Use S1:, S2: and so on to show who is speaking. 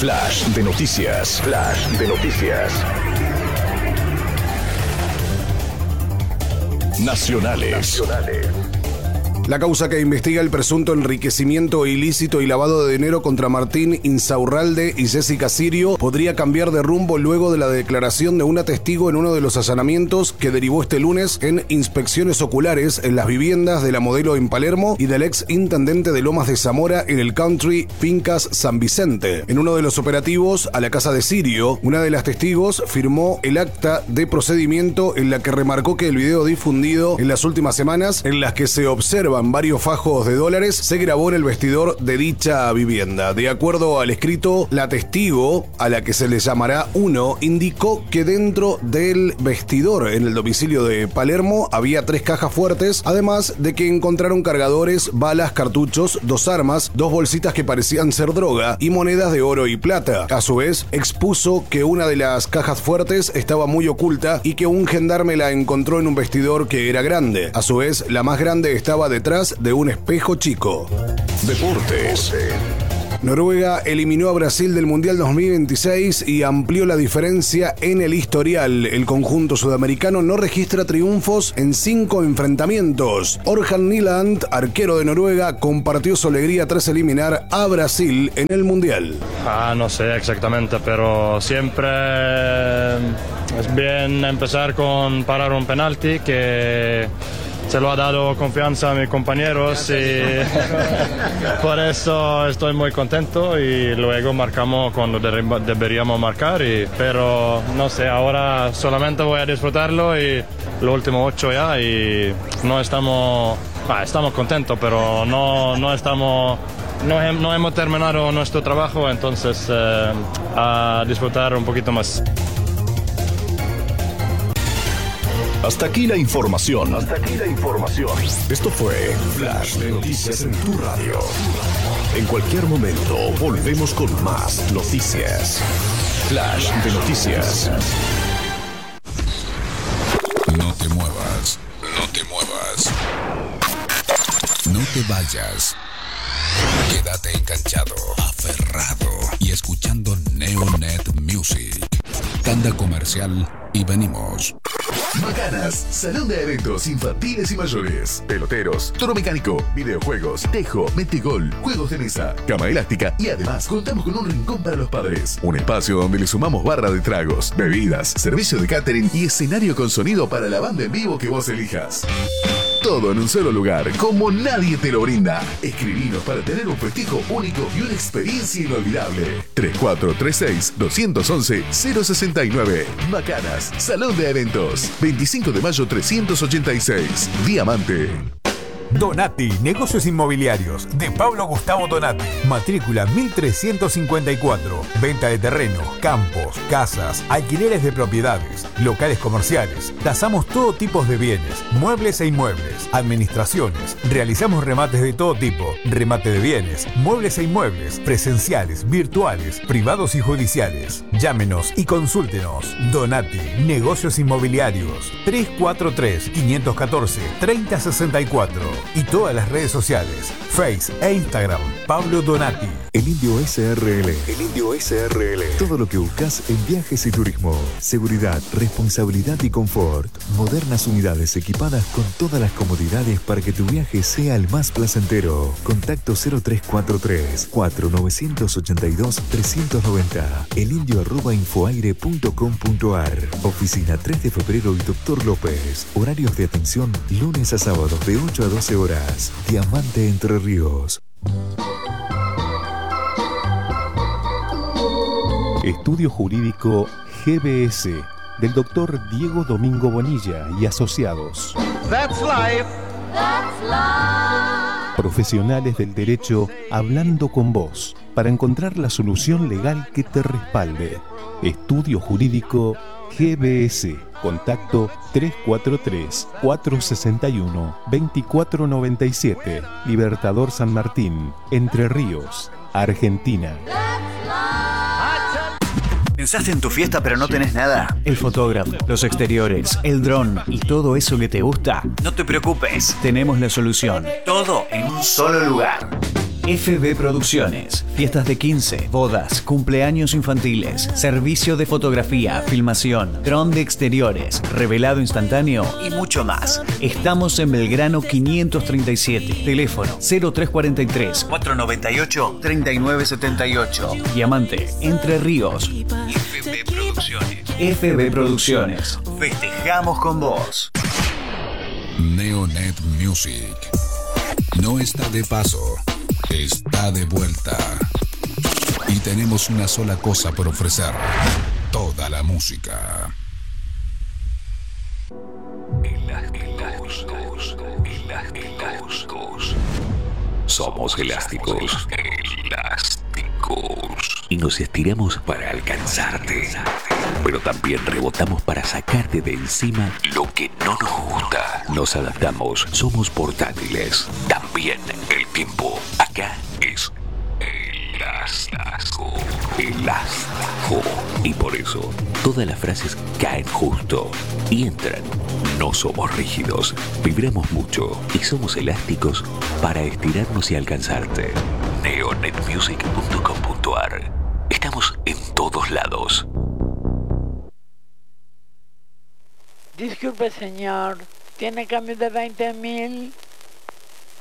S1: Flash de noticias. Flash de noticias. Nacionales.
S2: La causa que investiga el presunto enriquecimiento ilícito y lavado de dinero contra Martín Insaurralde y Jessica Sirio podría cambiar de rumbo luego de la declaración de una testigo en uno de los allanamientos que derivó este lunes en inspecciones oculares en las viviendas de la modelo en Palermo y del ex intendente de Lomas de Zamora en el country Fincas San Vicente. En uno de los operativos a la casa de Sirio, una de las testigos firmó el acta de procedimiento en la que remarcó que el video difundido en las últimas semanas, en las que se observa varios fajos de dólares, se grabó en el vestidor de dicha vivienda. De acuerdo al escrito, la testigo, a la que se le llamará 1, indicó que dentro del vestidor en el domicilio de Palermo había 3 cajas fuertes, además de que encontraron cargadores, balas, cartuchos, 2 armas, 2 bolsitas que parecían ser droga y monedas de oro y plata. A su vez, expuso que una de las cajas fuertes estaba muy oculta y que un gendarme la encontró en un vestidor que era grande. A su vez, la más grande estaba detrás de un espejo chico.
S1: Deportes.
S2: Noruega eliminó a Brasil del Mundial 2026 y amplió la diferencia en el historial. El conjunto sudamericano no registra triunfos en 5 enfrentamientos. Orhan Nyland, arquero de Noruega, compartió su alegría tras eliminar a Brasil en el Mundial.
S3: No sé exactamente, pero siempre es bien empezar con parar un penalti que se lo ha dado confianza a mis compañeros y por eso estoy muy contento y luego marcamos cuando deberíamos marcar, pero no sé, ahora solamente voy a disfrutarlo y los últimos 8 ya y no estamos contentos, pero no hemos terminado nuestro trabajo, entonces a disfrutar un poquito más.
S1: Hasta aquí la información. Esto fue Flash de Noticias en tu radio. En cualquier momento volvemos con más noticias. Flash de Noticias.
S4: No te muevas. No te vayas. Quédate enganchado, aferrado y escuchando Neonet Music. Tanda comercial y venimos.
S5: Macanas, salón de eventos infantiles y mayores, peloteros, toro mecánico, videojuegos, tejo, metegol, juegos de mesa, cama elástica y además contamos con un rincón para los padres. Un espacio donde le sumamos barra de tragos, bebidas, servicio de catering y escenario con sonido para la banda en vivo que vos elijas. Todo en un solo lugar, como nadie te lo brinda. Escribinos para tener un festejo único y una experiencia inolvidable. 3436-211-069. Macanas, Salón de Eventos. 25 de mayo 386. Diamante.
S6: Donati, negocios inmobiliarios, de Pablo Gustavo Donati. Matrícula 1354. Venta de terreno, campos, casas, alquileres de propiedades, locales comerciales. Tasamos todo tipo de bienes, muebles e inmuebles, administraciones. Realizamos remates de todo tipo, remate de bienes, muebles e inmuebles, presenciales, virtuales, privados y judiciales. Llámenos y consúltenos. Donati, negocios inmobiliarios. 343-514-3064. Y todas las redes sociales, Face e Instagram, Pablo Donati.
S7: El Indio SRL. Todo lo que buscas en viajes y turismo. Seguridad, responsabilidad y confort. Modernas unidades equipadas con todas las comodidades para que tu viaje sea el más placentero. Contacto 0343-4982-390. elindio@infoaire.com.ar. Oficina 3 de febrero y Dr. López. Horarios de atención lunes a sábados de 8 a 12 horas. Diamante Entre Ríos.
S8: Estudio Jurídico GBS del Dr. Diego Domingo Bonilla y asociados.
S9: That's life.
S8: Profesionales del derecho hablando con vos para encontrar la solución legal que te respalde. Estudio Jurídico GBS. Contacto 343-461-2497. Libertador San Martín, Entre Ríos, Argentina.
S10: ¿Pensaste en tu fiesta pero no tenés nada? El fotógrafo, los exteriores, el dron y todo eso que te gusta. No te preocupes, tenemos la solución. Todo en un solo lugar. FB Producciones. Fiestas de 15, bodas, cumpleaños infantiles, servicio de fotografía, filmación, dron de exteriores, revelado instantáneo y mucho más. Estamos en Belgrano 537. Teléfono 0343 498 3978. Diamante, Entre Ríos. FB Producciones. FB Producciones. Festejamos con vos.
S4: Neonet Music. No está de paso, está de vuelta. Y tenemos una sola cosa por ofrecer: toda la música.
S9: Elásticos. Somos elásticos. Y nos estiramos para alcanzarte. Pero también rebotamos para sacarte de encima lo que no nos gusta. Nos adaptamos, somos portátiles. También el tiempo acá es elástico. Y por eso todas las frases caen justo y entran. No somos rígidos, vibramos mucho y somos elásticos para estirarnos y alcanzarte. neonetmusic.com.ar. Estamos en todos lados.
S11: Disculpe, señor, ¿tiene cambio de 20,000?